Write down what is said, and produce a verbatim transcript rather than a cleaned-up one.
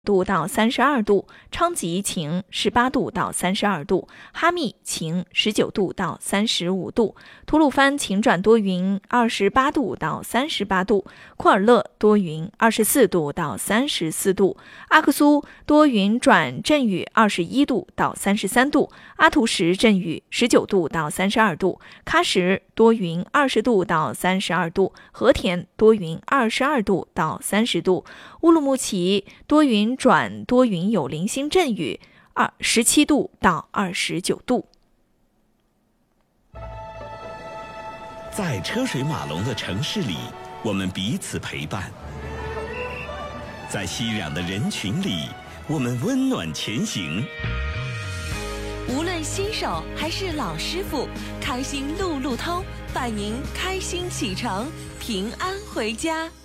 度到三十二度，昌吉晴十八度到三十二度，哈密晴十九度到三十五度，吐鲁番晴转多云二十八度到三十八度，库尔勒多云二十四度到三十四度，阿克苏多云转阵雨二十一度到三十三度，阿图什阵雨十九度到三十二度，喀什多云二十度到三十二度，和田多云二十二度到三十度，乌鲁木齐多云转多云有零星阵雨，二十七度到二十九度。 在车水马龙的城市里，我们彼此陪伴；在熙攘的人群里，我们温暖前行。 无论新手还是老师傅，开心路路通，伴您开心启程，平安回家。